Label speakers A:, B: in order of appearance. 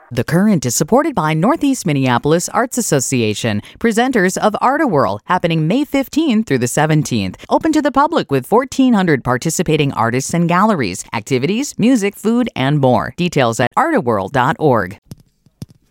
A: The Current is supported by Northeast Minneapolis Arts Association, presenters of Art-A-Whirl, happening May 15th through the 17th. Open to the public with 1,400 participating artists and galleries, activities, music, food, and more. Details at artawhirl.org.